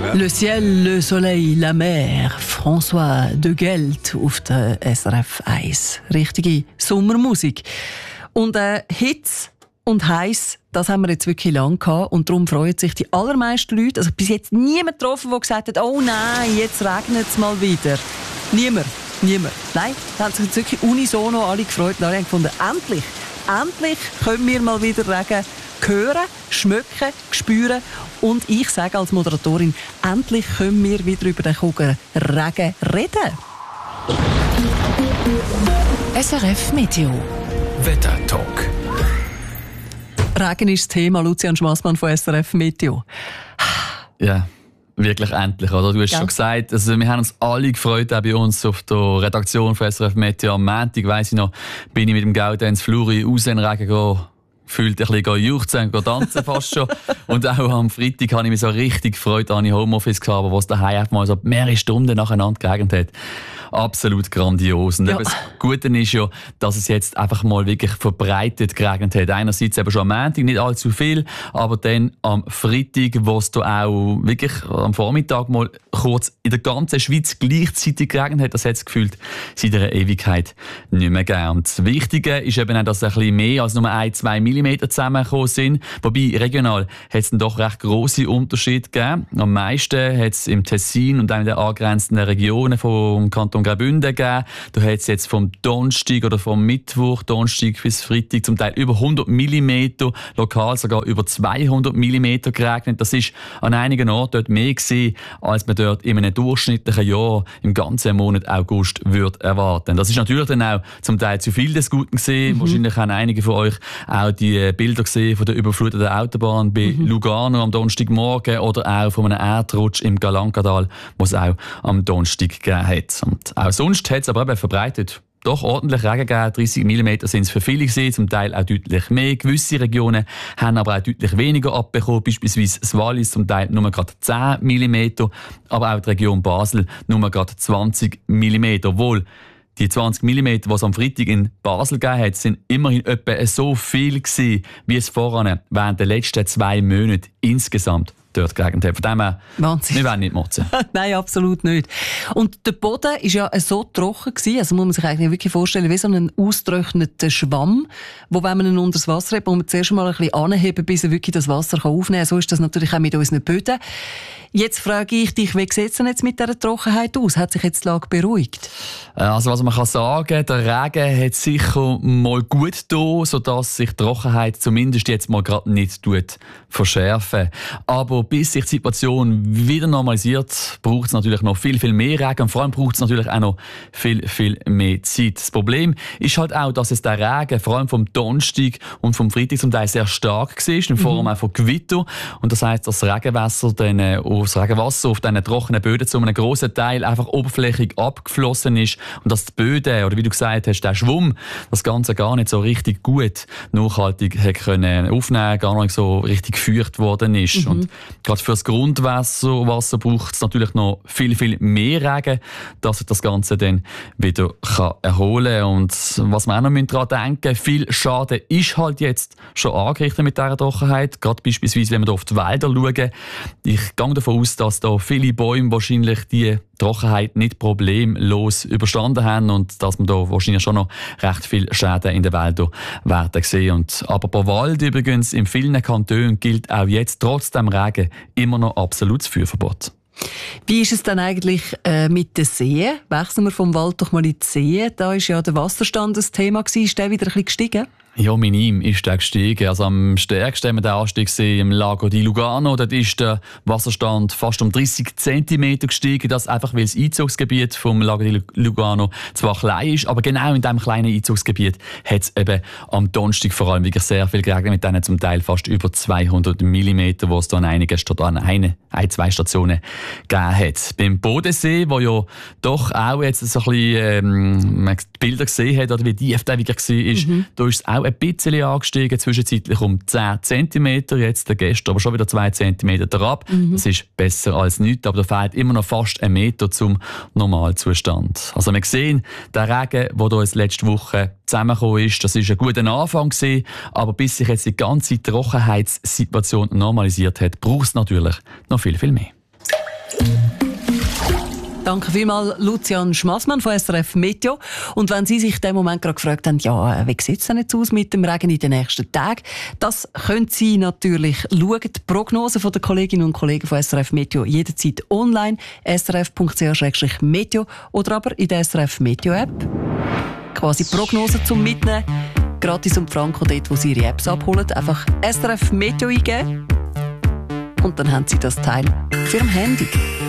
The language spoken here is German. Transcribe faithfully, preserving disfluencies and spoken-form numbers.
Le ciel, le soleil, la mer. François de Gelt auf der S R F eins. Richtige Sommermusik. Und äh, Hitze und heiß, das haben wir jetzt wirklich lang gehabt. Und darum freuen sich die allermeisten Leute. Also bis jetzt niemand getroffen, der gesagt hat, oh nein, jetzt regnet es mal wieder. Niemand. Niemand. Nein, da haben sich jetzt wirklich unisono alle gefreut und alle haben gefunden, endlich, endlich können wir mal wieder Regen hören, schmecken, spüren. Und ich sage als Moderatorin, endlich können wir wieder über den Kuchen Regen reden. S R F Meteo Wettertalk. Regen ist das Thema. Lucian Schmassmann von S R F Meteo. Ja, wirklich endlich, oder? Du hast ja. schon gesagt, also wir haben uns alle gefreut, auch bei uns auf der Redaktion von S R F Meteo. Am Montag, weiss ich noch, bin ich mit dem Gaudenz Fluri raus in den Regen gegangen. Gefühlt ein bisschen juchzen und tanzen fast schon. Und auch am Freitag habe ich mich so richtig gefreut, da ich Homeoffice gehabt, aber was daheim einfach mal so mehrere Stunden nacheinander geregnet hat. Absolut grandios. Und ja. das Gute ist ja, dass es jetzt einfach mal wirklich verbreitet geregnet hat. Einerseits eben schon am Montag nicht allzu viel, aber dann am Freitag, wo es da auch wirklich am Vormittag mal kurz in der ganzen Schweiz gleichzeitig geregnet hat, das hat es gefühlt seit einer Ewigkeit nicht mehr gegeben. Und das Wichtige ist eben auch, dass ein bisschen mehr als nur ein, zwei Millimeter zusammengekommen sind. Wobei regional hat es dann doch recht grosse Unterschiede gegeben. Am meisten hat es im Tessin und auch in den angrenzenden Regionen vom Kanton Graubünden gegeben. Da hat es jetzt vom Donnerstag oder vom Mittwoch, Donnerstag bis Freitag zum Teil über hundert Millimeter, lokal sogar über zweihundert Millimeter geregnet. Das ist an einigen Orten dort mehr gewesen, als man dort in einem durchschnittlichen Jahr im ganzen Monat August würde erwarten. Das ist natürlich dann auch zum Teil zu viel des Guten gewesen. Mhm. Wahrscheinlich haben einige von euch auch die Bilder gesehen von der überfluteten Autobahn bei mhm. Lugano am Donnerstagmorgen oder auch von einem Erdrutsch im Galankadal, was es auch am Donnerstag gegeben hat. Und auch sonst hat es aber eben verbreitet doch ordentlich Regen gegeben. dreissig Millimeter sind es für viele gewesen, zum Teil auch deutlich mehr. Gewisse Regionen haben aber auch deutlich weniger abbekommen, beispielsweise das Wallis zum Teil nur gerade zehn Millimeter, aber auch die Region Basel nur gerade zwanzig Millimeter. Obwohl die zwanzig Millimeter, die es am Freitag in Basel gegeben hat, sind immerhin etwa so viel gewesen, wie es voran während der letzten zwei Monate insgesamt dort geregnet hat. Von dem her, Wahnsinn. Wir wollen nicht motzen. Nein, absolut nicht. Und der Boden war ja so trocken gewesen, also muss man sich eigentlich wirklich vorstellen, wie so ein ausgetrockneter Schwamm, wo, wenn man ihn unter das Wasser hat, muss man zuerst mal ein bisschen anheben, bis er wirklich das Wasser aufnehmen kann. So ist das natürlich auch mit unseren Böden. Jetzt frage ich dich, wie sieht es denn jetzt mit dieser Trockenheit aus? Hat sich jetzt die Lage beruhigt? Also was man kann sagen, der Regen hat sicher mal gut getan, sodass sich die Trockenheit zumindest jetzt mal gerade nicht tut verschärfen. Aber bis sich die Situation wieder normalisiert, braucht es natürlich noch viel, viel mehr Regen. Und vor allem braucht es natürlich auch noch viel, viel mehr Zeit. Das Problem ist halt auch, dass es der Regen vor allem vom Donnerstag und vom Freitag zum Teil sehr stark war, in Form mhm. auch von Gewitter. Und das heisst, dass das Regenwasser dann, äh, das Regenwasser auf diesen trockenen Böden zu einem grossen Teil einfach oberflächlich abgeflossen ist und dass die Böden, oder wie du gesagt hast, der Schwumm, das Ganze gar nicht so richtig gut nachhaltig hat können aufnehmen, gar nicht so richtig geführt worden ist. Mhm. Und gerade für das Grundwasser Wasser braucht es natürlich noch viel, viel mehr Regen, dass sich das Ganze dann wieder kann erholen kann. Und was wir auch noch daran denken müssen, viel Schaden ist halt jetzt schon angerichtet mit dieser Trockenheit. Gerade beispielsweise, wenn wir hier auf die Wälder schauen. Ich gehe davon aus, dass da viele Bäume wahrscheinlich die Trockenheit nicht problemlos überstanden haben und dass man da wahrscheinlich schon noch recht viel Schäden in den Wäldern werden sehen. Und aber bei Wald übrigens in vielen Kantonen gilt auch jetzt trotz dem Regen immer noch absolutes Feuerverbot. Wie ist es dann eigentlich äh, mit den Seen? Wechseln wir vom Wald doch mal in die Seen. Da ist ja der Wasserstand das Thema gewesen. Ist der wieder ein bisschen gestiegen? Ja, minim ist der gestiegen. Also am stärksten haben wir den Anstieg gesehen im Lago di Lugano. Dort ist der Wasserstand fast um dreissig Zentimeter gestiegen. Das einfach, weil das Einzugsgebiet vom Lago di Lugano zwar klein ist, aber genau in diesem kleinen Einzugsgebiet hat es eben am Donnerstag vor allem wirklich sehr viel geregnet, mit denen zum Teil fast über zweihundert Millimeter, wo es dann einige an eine, ein, zwei Stationen gegeben hat. Beim Bodensee, wo ja doch auch jetzt so ein bisschen, ähm, man die Bilder gesehen hat, oder wie tief der wirklich war, mhm. da ist es auch ein bisschen angestiegen, zwischenzeitlich um zehn Zentimeter, jetzt gestern aber schon wieder zwei Zentimeter herab. Mhm. Das ist besser als nichts, aber da fehlt immer noch fast ein Meter zum Normalzustand. Also wir sehen, der Regen, der hier letzte Woche zusammengekommen ist, das ist ein guter Anfang gewesen, aber bis sich jetzt die ganze Trockenheitssituation normalisiert hat, braucht es natürlich noch viel, viel mehr. Danke vielmals, Lucian Schmassmann von S R F Meteo. Und wenn Sie sich in dem Moment gerade gefragt haben, ja, wie sieht es denn jetzt aus mit dem Regen in den nächsten Tagen? Das können Sie natürlich schauen. Die Prognose der Kolleginnen und Kollegen von S R F Meteo jederzeit online, s r f punkt c h slash meteo oder aber in der S R F Meteo App. Quasi Prognose zum Mitnehmen. Gratis und franko dort, wo Sie Ihre Apps abholen. Einfach S R F Meteo eingeben. Und dann haben Sie das Teil für Ihr Handy.